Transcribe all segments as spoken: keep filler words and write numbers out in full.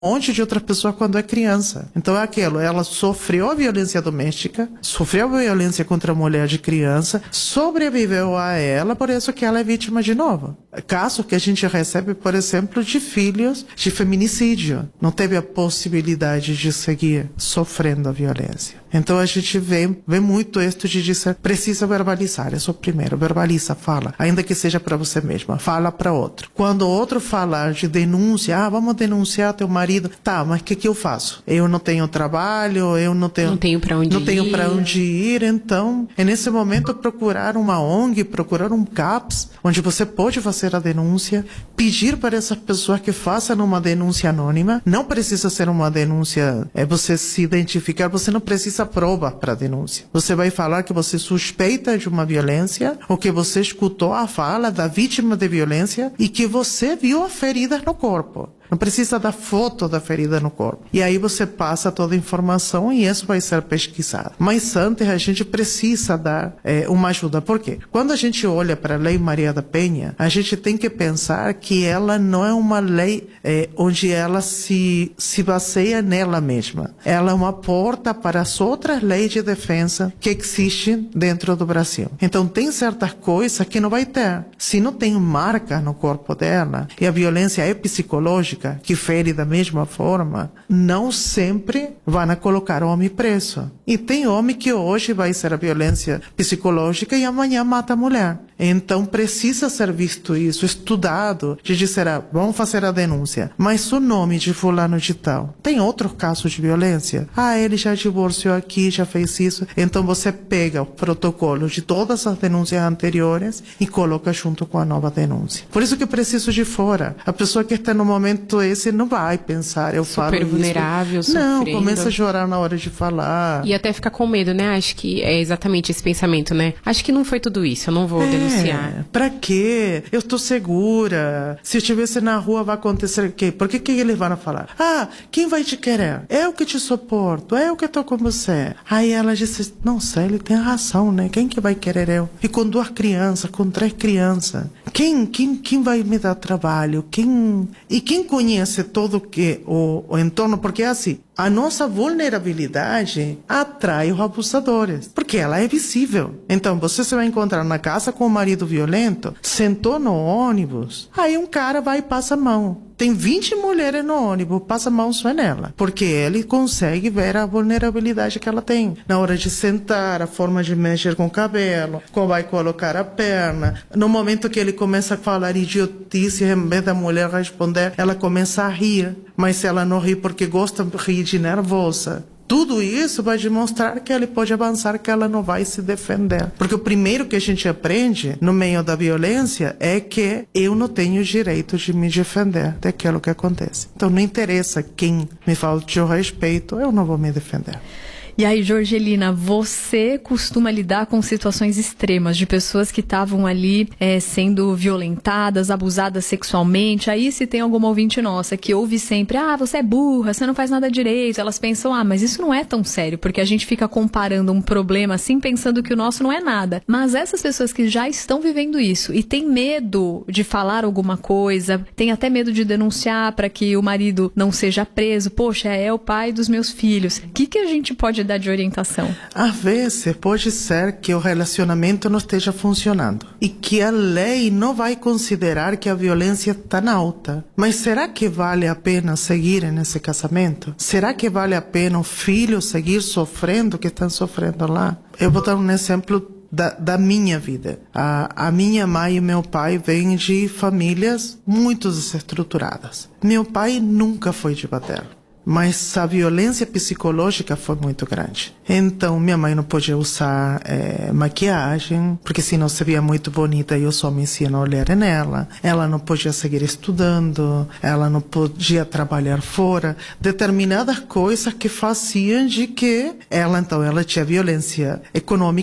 monte de outras pessoas quando é criança. Então é aquilo, ela sofreu a violência doméstica, sofreu a violência contra a mulher de criança, sobreviveu a ela, por isso que ela é vítima de novo. Caso que a gente recebe, por exemplo, de filhos de feminicídio. Não teve a possibilidade de seguir sofrendo a violência. Então a gente vê, vê muito isso de dizer, precisa verbalizar, isso primeiro, verbaliza, fala, ainda que seja para você mesma, fala para outro. Quando o outro falar de denúncia, ah, vamos denunciar teu marido, tá, mas o que que eu faço? Eu não tenho trabalho, eu não tenho... Não tenho para onde não ir. tenho para onde ir, então, é nesse momento procurar uma O N G, procurar um CAPS, onde você pode fazer a denúncia, pedir para essas pessoas que façam uma denúncia anônima, não precisa ser uma denúncia, é você se identificar, você não precisa prova para denúncia. Você vai falar que você suspeita de uma violência ou que você escutou a fala da vítima de violência e que você viu as feridas no corpo. Não precisa da foto da ferida no corpo. E aí você passa toda a informação e isso vai ser pesquisado. Mas antes a gente precisa dar é, uma ajuda. Por quê? Quando a gente olha para a Lei Maria da Penha, a gente tem que pensar que ela não é uma lei é, onde ela se, se baseia nela mesma. Ela é uma porta para as outras leis de defesa que existem dentro do Brasil. Então tem certas coisas que não vai ter. Se não tem marca no corpo dela e a violência é psicológica, que fere da mesma forma, não sempre vão colocar o homem preso. E tem homem que hoje vai ser a violência psicológica e amanhã mata a mulher. Então precisa ser visto isso, estudado, de dizer, ah, vamos fazer a denúncia. Mas o nome de fulano de tal, tem outros casos de violência? Ah, ele já divorciou aqui, já fez isso. Então você pega o protocolo de todas as denúncias anteriores e coloca junto com a nova denúncia. Por isso que preciso de fora. A pessoa que está no momento esse não vai pensar, eu falo super vulnerável, isso. Não, sofrendo. começa a chorar na hora de falar. E até fica com medo, né? Acho que é exatamente esse pensamento, né? Acho que não foi tudo isso, eu não vou é, denunciar. Pra quê? Eu tô segura. Se eu estivesse na rua vai acontecer o quê? Por que que eles vão falar? Ah, quem vai te querer? Eu que te suporto, eu que tô com você. Aí ela disse, não sei, ele tem razão, né? Quem que vai querer eu? E com duas crianças, com três crianças. Quem, quem, quem vai me dar trabalho? Quem... E quem conhece todo que, o, o entorno? Porque é assim, a nossa vulnerabilidade atrai os abusadores, porque ela é visível. Então, você se vai encontrar na casa com o marido violento, sentou no ônibus, aí um cara vai e passa a mão. Tem vinte mulheres no ônibus, passa a mão só nela, porque ele consegue ver a vulnerabilidade que ela tem. Na hora de sentar, a forma de mexer com o cabelo, como vai colocar a perna. No momento que ele começa a falar idiotice, em vez da mulher responder, ela começa a rir. Mas se ela não ri porque gosta de rir de nervosa, tudo isso vai demonstrar que ele pode avançar, que ela não vai se defender. Porque o primeiro que a gente aprende no meio da violência é que eu não tenho direito de me defender daquilo que acontece. Então não interessa quem me falte o respeito, eu não vou me defender. E aí, Jorgelina, você costuma lidar com situações extremas de pessoas que estavam ali é, sendo violentadas, abusadas sexualmente. Aí, se tem alguma ouvinte nossa que ouve sempre, ah, você é burra, você não faz nada direito, elas pensam, ah, mas isso não é tão sério, porque a gente fica comparando um problema assim, pensando que o nosso não é nada. Mas essas pessoas que já estão vivendo isso e têm medo de falar alguma coisa, têm até medo de denunciar para que o marido não seja preso, poxa, é o pai dos meus filhos. O que, que a gente pode dar de orientação? Às vezes pode ser que o relacionamento não esteja funcionando e que a lei não vai considerar que a violência está alta. Mas será que vale a pena seguir nesse casamento? Será que vale a pena o filho seguir sofrendo o que estão sofrendo lá? Eu vou dar um exemplo Da, da minha vida. A, a minha mãe e meu pai vêm de famílias muito desestruturadas. Meu pai nunca foi de bater, mas a violência psicológica foi muito grande. Então, minha mãe não podia usar é, maquiagem, porque senão se via muito bonita e os homens iam olhar nela. Ela não podia seguir estudando, ela não podia trabalhar fora. Determinadas coisas que faziam de que ela, então, ela tinha violência econômica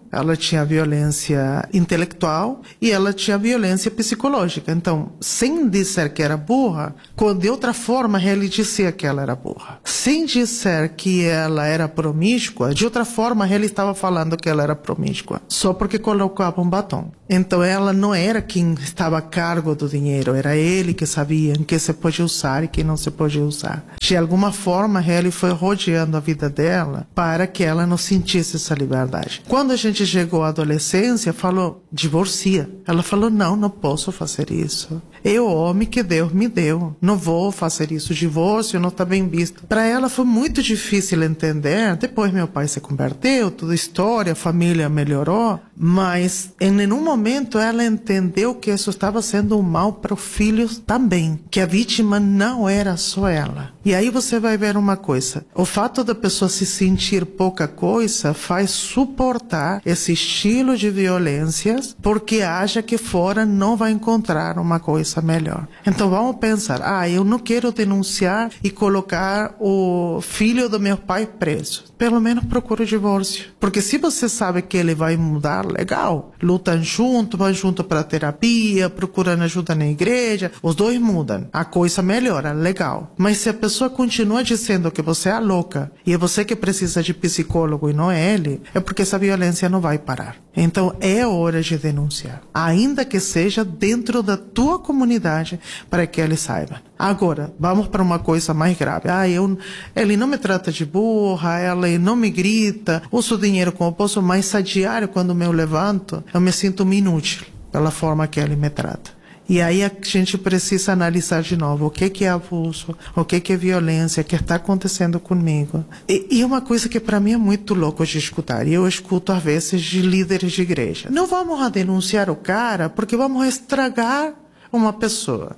ela tinha violência intelectual e ela tinha violência psicológica. Então, sem dizer que era burra, de outra forma ele dizia que ela era burra. Sem dizer que ela era promíscua, de outra forma ele estava falando que ela era promíscua, só porque colocava um batom. Então ela não era quem estava a cargo do dinheiro, era ele que sabia em que se pode usar e que não se pode usar. De alguma forma ele foi rodeando a vida dela para que ela não sentisse essa liberdade. Quando a gente chegou à adolescência, falou, divorcia. Ela falou, não, não posso fazer isso. É o homem que Deus me deu. Não vou fazer isso. Divórcio não está bem visto. Para ela foi muito difícil entender. Depois meu pai se converteu, toda a história, a família melhorou. Mas em nenhum momento ela entendeu que isso estava sendo um mal para os filhos também. Que a vítima não era só ela. E aí você vai ver uma coisa. O fato da pessoa se sentir pouca coisa faz suportar esse estilo de violências porque acha que fora não vai encontrar uma coisa melhor. Então vamos pensar, ah, eu não quero denunciar e colocar o filho do meu pai preso. Pelo menos procura o divórcio. Porque se você sabe que ele vai mudar, legal. Lutam junto, vão junto para terapia, procurando ajuda na igreja, os dois mudam. A coisa melhora, legal. Mas se a pessoa continua dizendo que você é louca e é você que precisa de psicólogo e não é ele, é porque essa violência não vai parar. Então é hora de denunciar, ainda que seja dentro da tua comunidade, para que ele saiba. Agora, vamos para uma coisa mais grave. Ah, eu, ele não me trata de burra, ela não me grita, uso dinheiro como posso, mas a diário, quando eu levanto, eu me sinto inútil pela forma que ele me trata. E aí a gente precisa analisar de novo o que, que é abuso, o que, que é violência, o que está acontecendo comigo. E, e uma coisa que para mim é muito louco de escutar, e eu escuto às vezes de líderes de igreja. Não vamos a denunciar o cara porque vamos estragar uma pessoa.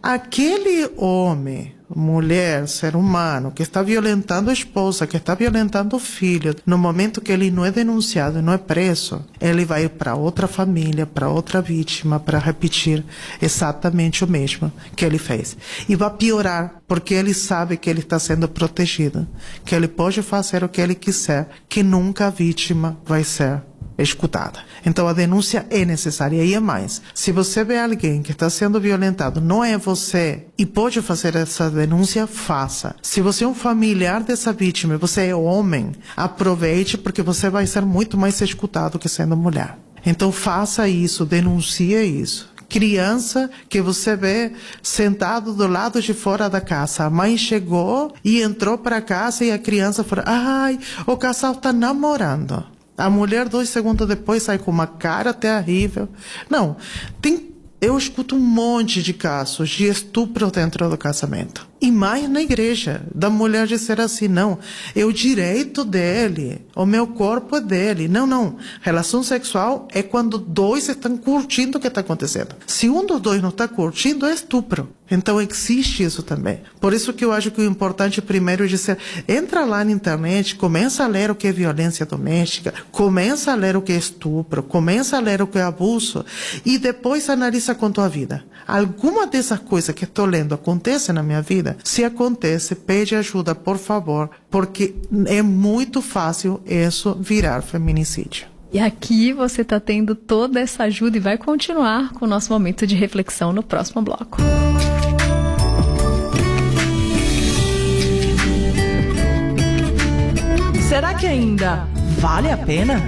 Aquele homem, mulher, ser humano, que está violentando a esposa, que está violentando o filho, no momento que ele não é denunciado, não é preso, ele vai para outra família, para outra vítima, para repetir exatamente o mesmo que ele fez. E vai piorar, porque ele sabe que ele está sendo protegido, que ele pode fazer o que ele quiser, que nunca a vítima vai ser escutada. Então a denúncia é necessária. E é mais, se você vê alguém que está sendo violentado, não é você, e pode fazer essa denúncia, faça. Se você é um familiar dessa vítima, você é homem, aproveite, porque você vai ser muito mais escutado que sendo mulher. Então faça isso, denuncie isso. Criança que você vê sentado do lado de fora da casa. A mãe chegou e entrou para casa e a criança falou, ai, o casal está namorando. A mulher, dois segundos depois, sai com uma cara terrível. Não, tem, eu escuto um monte de casos de estupro dentro do casamento. E mais na igreja, da mulher dizer assim, não, é o direito dele, o meu corpo é dele. Não, não, relação sexual é quando dois estão curtindo o que está acontecendo. Se um dos dois não está curtindo, é estupro. Então existe isso também. Por isso que eu acho que o importante primeiro é dizer, entra lá na internet, começa a ler o que é violência doméstica, começa a ler o que é estupro, começa a ler o que é abuso e depois analisa com tua vida. Alguma dessas coisas que estou lendo acontece na minha vida? Se acontece, pede ajuda, por favor, porque é muito fácil isso virar feminicídio. E aqui você está tendo toda essa ajuda e vai continuar com o nosso momento de reflexão no próximo bloco. Será que ainda vale a pena?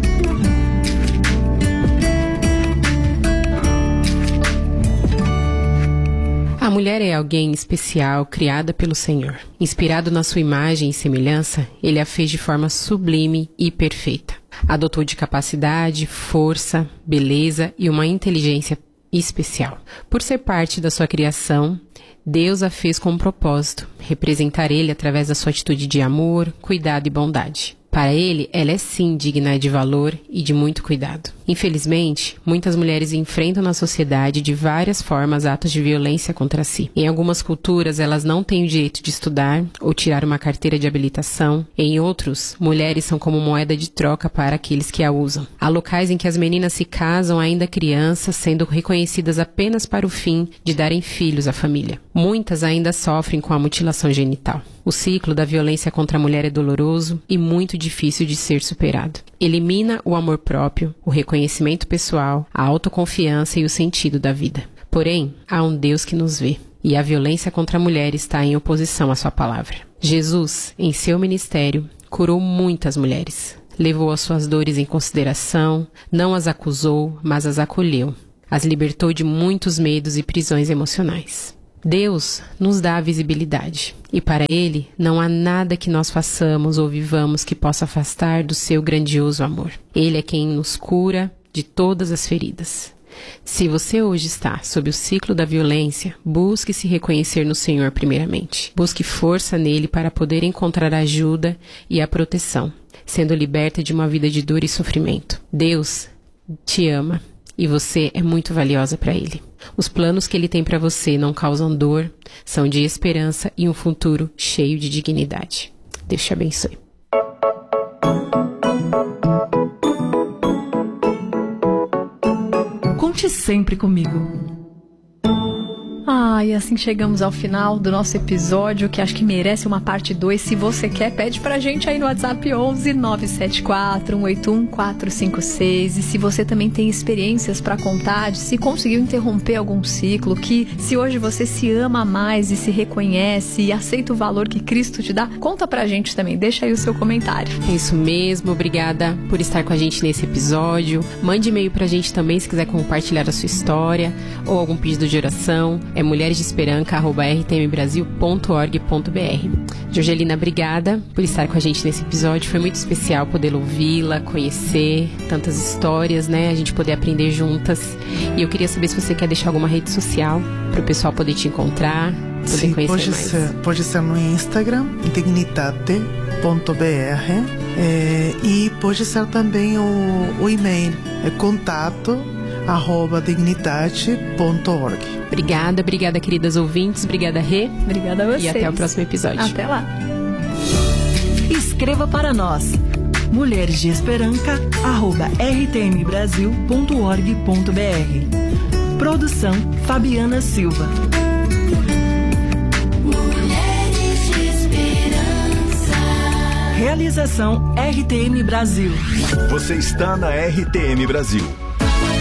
A mulher é alguém especial, criada pelo Senhor. Inspirado na sua imagem e semelhança, ele a fez de forma sublime e perfeita. A dotou de capacidade, força, beleza e uma inteligência especial. Por ser parte da sua criação, Deus a fez com um propósito, representar ele através da sua atitude de amor, cuidado e bondade. Para ele, ela é sim digna de valor e de muito cuidado. Infelizmente, muitas mulheres enfrentam na sociedade de várias formas atos de violência contra si. Em algumas culturas, elas não têm o direito de estudar ou tirar uma carteira de habilitação. Em outros, mulheres são como moeda de troca para aqueles que a usam. Há locais em que as meninas se casam ainda crianças, sendo reconhecidas apenas para o fim de darem filhos à família. Muitas ainda sofrem com a mutilação genital. O ciclo da violência contra a mulher é doloroso e muito difícil de ser superado. Elimina o amor próprio, o reconhecimento pessoal, a autoconfiança e o sentido da vida. Porém, há um Deus que nos vê, e a violência contra a mulher está em oposição à sua palavra. Jesus, em seu ministério, curou muitas mulheres. Levou as suas dores em consideração, não as acusou, mas as acolheu. As libertou de muitos medos e prisões emocionais. Deus nos dá a visibilidade, e para Ele não há nada que nós façamos ou vivamos que possa afastar do seu grandioso amor. Ele é quem nos cura de todas as feridas. Se você hoje está sob o ciclo da violência, busque se reconhecer no Senhor primeiramente. Busque força nele para poder encontrar a ajuda e a proteção, sendo liberta de uma vida de dor e sofrimento. Deus te ama e você é muito valiosa para Ele. Os planos que Ele tem para você não causam dor, são de esperança e um futuro cheio de dignidade. Deus te abençoe. Conte sempre comigo. Ah, e assim chegamos ao final do nosso episódio, que acho que merece uma parte dois. Se você quer, pede pra gente aí no WhatsApp onze nove sete quatro, um oito um, quatro cinco seis. E se você também tem experiências pra contar, de se conseguiu interromper algum ciclo, que se hoje você se ama mais e se reconhece e aceita o valor que Cristo te dá, conta pra gente também, deixa aí o seu comentário. É isso mesmo, obrigada por estar com a gente nesse episódio. Mande e-mail pra gente também se quiser compartilhar a sua história ou algum pedido de oração. É mulheresdeesperanca arroba r t m brasil ponto org ponto b r. Jorgelina, obrigada por estar com a gente nesse episódio. Foi muito especial poder ouvi-la, conhecer tantas histórias, né? A gente poder aprender juntas. E eu queria saber se você quer deixar alguma rede social para o pessoal poder te encontrar, poder Sim, conhecer pode mais. Ser, pode ser no Instagram, dignitate ponto b r, é, e pode ser também o, o e-mail, é contato arroba dignitate ponto org. Obrigada, obrigada, queridas ouvintes. Obrigada, Rê. Obrigada a vocês. E até o próximo episódio. Até lá. Escreva para nós. mulheresdeesperanca arroba r t m brasil ponto org ponto b r. Produção Fabiana Silva. Mulheres de Esperança. Realização R T M Brasil. Você está na R T M Brasil.